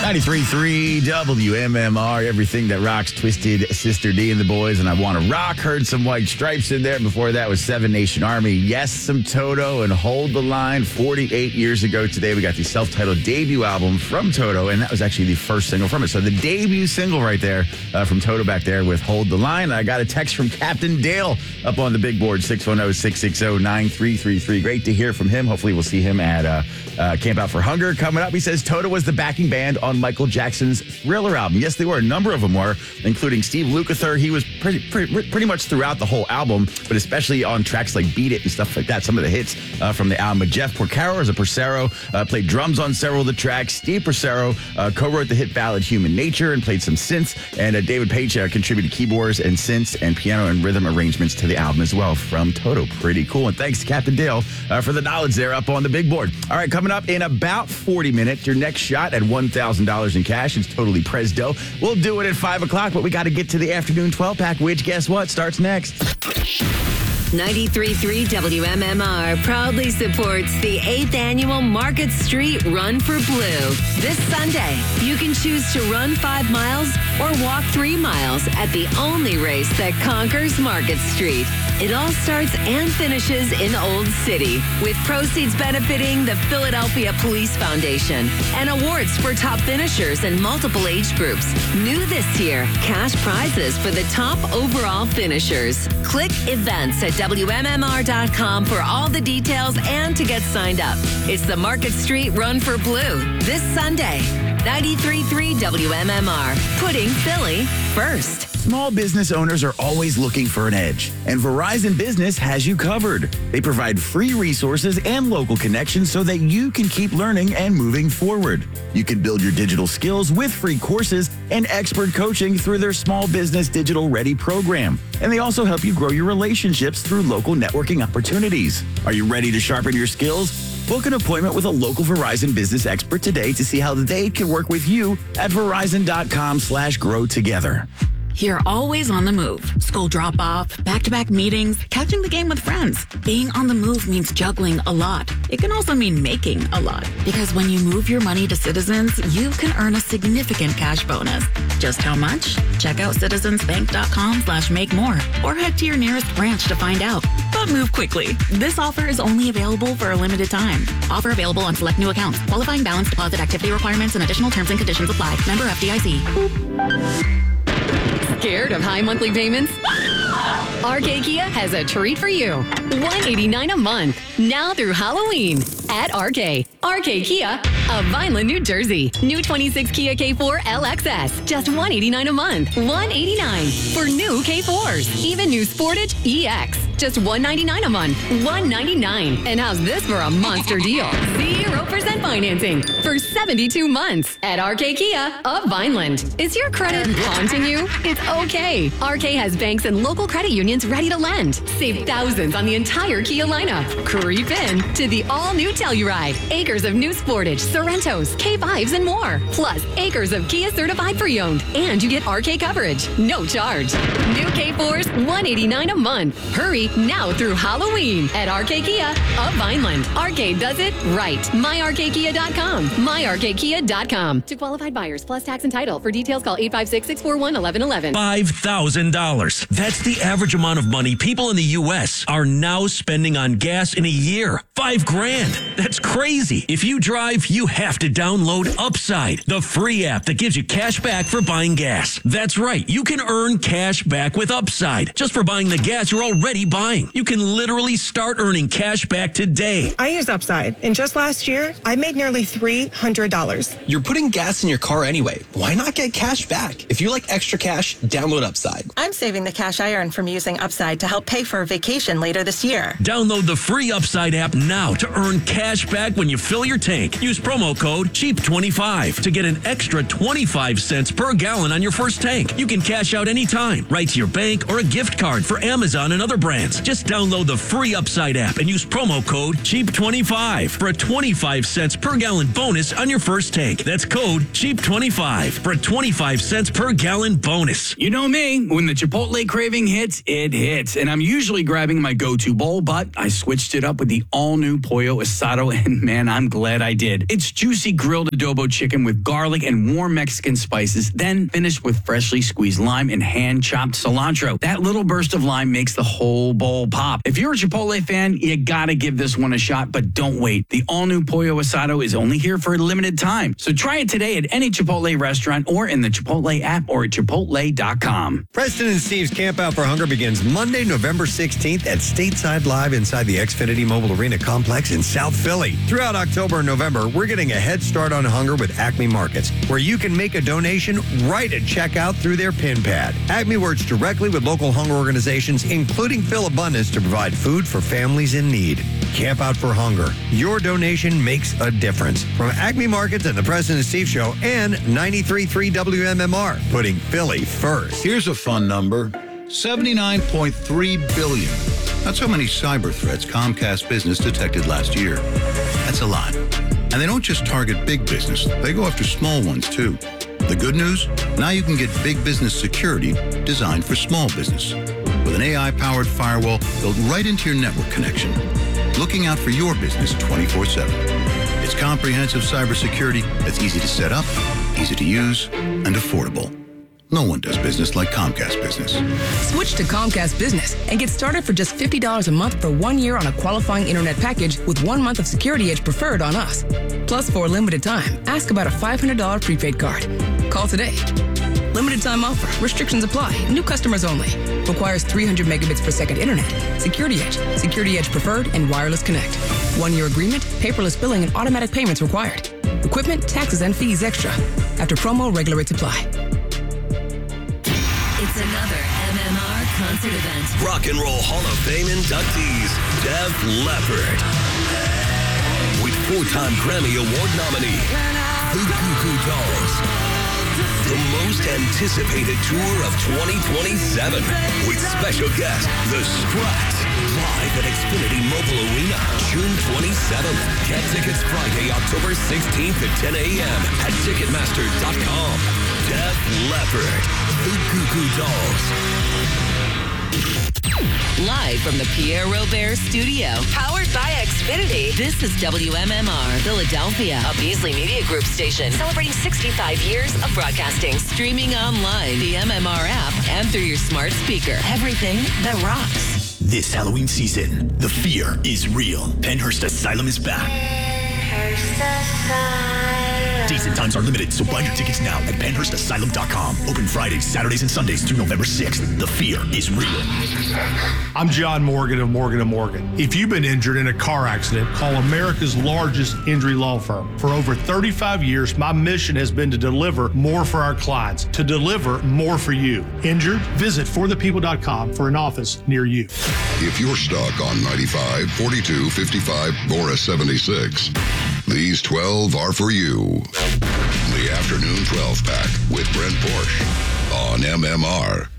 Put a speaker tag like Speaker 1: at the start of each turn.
Speaker 1: 93.3 WMMR, everything that rocks. Twisted Sister D and the Boys, and I Want to Rock. Heard some White Stripes in there. Before that was Seven Nation Army. Yes, some Toto and Hold the Line. 48 years ago today, we got the self-titled debut album from Toto, and that was actually the first single from it. So the debut single right there from Toto back there with Hold the Line. I got a text from Captain Dale up on the big board, 610-660-9333. Great to hear from him. Hopefully we'll see him at Camp Out for Hunger coming up. He says Toto was the backing band on Michael Jackson's Thriller album. Yes, they were. A number of them were, including Steve Lukather. He was pretty much throughout the whole album, but especially on tracks like Beat It and stuff like that, some of the hits from the album. But Jeff Porcaro, as a Porcaro, played drums on several of the tracks. Steve Porcaro co-wrote the hit ballad Human Nature and played some synths. And David Page contributed keyboards and synths and piano and rhythm arrangements to the album as well from Toto. Pretty cool. And thanks to Captain Dale for the knowledge there up on the big board. All right, coming up in about 40 minutes, your next shot at $1,000 in cash. It's totally Presdo. We'll do it at 5 o'clock, but we got to get to the afternoon 12-pack, which, guess what, starts next.
Speaker 2: 93.3 WMMR proudly supports the 8th annual Market Street Run for Blue. This Sunday, you can choose to run 5 miles or walk 3 miles at the only race that conquers Market Street. It all starts and finishes in Old City, with proceeds benefiting the Philadelphia Police Foundation and awards for top finishers in multiple age groups. New this year, cash prizes for the top overall finishers. Click events at WMMR.com for all the details and to get signed up. It's the Market Street Run for Blue this Sunday. 93.3 WMMR, putting Philly first.
Speaker 1: Small business owners are always looking for an edge, and Verizon Business has you covered. They provide free resources and local connections so that you can keep learning and moving forward. You can build your digital skills with free courses and expert coaching through their Small Business Digital Ready program. And they also help you grow your relationships through local networking opportunities. Are you ready to sharpen your skills? Book an appointment with a local Verizon business expert today to see how they can work with you at Verizon.com/grow together.
Speaker 3: You're always on the move. School drop-off, back-to-back meetings, catching the game with friends. Being on the move means juggling a lot. It can also mean making a lot. Because when you move your money to Citizens, you can earn a significant cash bonus. Just how much? Check out citizensbank.com/make-more or head to your nearest branch to find out. But move quickly. This offer is only available for a limited time. Offer available on select new accounts. Qualifying balance deposit activity requirements and additional terms and conditions apply. Member FDIC.
Speaker 4: Scared of high monthly payments? RK Kia has a treat for you. $189 a month, now through Halloween at RK. RK Kia of Vineland, New Jersey. New 26 Kia K4 LXS, just $189 a month. $189 for new K4s. Even new Sportage EX, just $199 a month. $199. And how's this for a monster deal? 0% financing for 72 months at RK Kia of Vineland. Is your credit haunting you? It's okay. RK has banks and local credit unions ready to lend. Save thousands on the entire Kia lineup. Creep in to the all-new Telluride. Acres of new Sportage, Sorrentos, K5s, and more. Plus, acres of Kia certified pre-owned. And you get RK coverage. No charge. New K4s, $189 a month. Hurry now through Halloween at RK Kia of Vineland. RK does it right. MyRKKia.com. MyRKKia.com. To qualified buyers plus tax and title. For details, call 856-641-1111.
Speaker 5: $5,000. That's the average amount of money people in the U.S. are now spending on gas in a year. $5,000. That's crazy. If you drive, you have to download Upside, the free app that gives you cash back for buying gas. That's right. You can earn cash back with Upside just for buying the gas you're already buying. You can literally start earning cash back today.
Speaker 6: I use Upside, and just last year, I made nearly $300.
Speaker 7: You're putting gas in your car anyway. Why not get cash back? If you like extra cash, download Upside.
Speaker 6: I'm saving the cash I earn from using Upside to help pay for a vacation later this year.
Speaker 5: Download the free Upside app now to earn cash back when you fill your tank. Use promo code CHEAP25 to get an extra 25 cents per gallon on your first tank. You can cash out anytime, right to your bank or a gift card for Amazon and other brands. plans. Just download the free Upside app and use promo code CHEAP25 for a 25 cents per gallon bonus on your first tank. That's code CHEAP25 for a 25 cents per gallon bonus.
Speaker 8: You know me, when the Chipotle craving hits, it hits. And I'm usually grabbing my go-to bowl, but I switched it up with the all-new Pollo Asado, and man, I'm glad I did. It's juicy grilled adobo chicken with garlic and warm Mexican spices, then finished with freshly squeezed lime and hand-chopped cilantro. That little burst of lime makes the whole bowl pop. If you're a Chipotle fan, you gotta give this one a shot, but don't wait. The all-new Pollo Asado is only here for a limited time. So try it today at any Chipotle restaurant or in the Chipotle app or at Chipotle.com.
Speaker 9: Preston and Steve's Camp Out for Hunger begins Monday, November 16th at Stateside Live inside the Xfinity Mobile Arena Complex in South Philly. Throughout October and November, we're getting a head start on hunger with Acme Markets, where you can make a donation right at checkout through their pin pad. Acme works directly with local hunger organizations, including Phil Abundance, to provide food for families in need. Camp Out for Hunger. Your donation makes a difference. From Acme Markets and the Preston and Steve Show and 93.3 WMMR, putting Philly first.
Speaker 10: Here's a fun number. 79.3 billion. That's how many cyber threats Comcast Business detected last year. That's a lot. And they don't just target big business. They go after small ones, too. The good news? Now you can get big business security designed for small business. With an AI-powered firewall built right into your network connection. Looking out for your business 24/7. It's comprehensive cybersecurity that's easy to set up, easy to use, and affordable. No one does business like Comcast Business.
Speaker 11: Switch to Comcast Business and get started for just $50 a month for 1 year on a qualifying internet package with 1 month of Security Edge Preferred on us. Plus, for a limited time, ask about a $500 prepaid card. Call today. Limited time offer. Restrictions apply. New customers only. Requires 300 megabits per second internet. Security Edge. Security Edge Preferred and Wireless Connect. 1 year agreement, paperless billing, and automatic payments required. Equipment, taxes, and fees extra. After promo, regular rates apply.
Speaker 2: It's another MMR concert event.
Speaker 12: Rock and Roll Hall of Fame inductees, Def Leppard. With 4-time Grammy Award nominee, the Goo Goo Dolls. The most anticipated tour of 2027. With special guest, The Struts. Live at Xfinity Mobile Arena, June 27th. Get tickets Friday, October 16th at 10 a.m. at Ticketmaster.com. Def Leppard, the Goo Goo Dolls.
Speaker 2: Live from the Pierre Robert Studio, powered by Xfinity. This is WMMR Philadelphia, a Beasley Media Group station celebrating 65 years of broadcasting. Streaming online, the MMR app, and through your smart speaker. Everything that rocks.
Speaker 13: This Halloween season, the fear is real. Penhurst Asylum is back. Dates and times are limited, so buy your tickets now at PenhurstAsylum.com. Open Fridays, Saturdays, and Sundays through November 6th. The fear is real.
Speaker 14: I'm John Morgan of Morgan & Morgan. If you've been injured in a car accident, call America's largest injury law firm. For over 35 years, my mission has been to deliver more for our clients, to deliver more for you. Injured? Visit forthepeople.com for an office near you.
Speaker 15: If you're stuck on 95, 42, 55, or a 76, these 12 are for you. The Afternoon 12 Pack with Brent Porsche on MMR.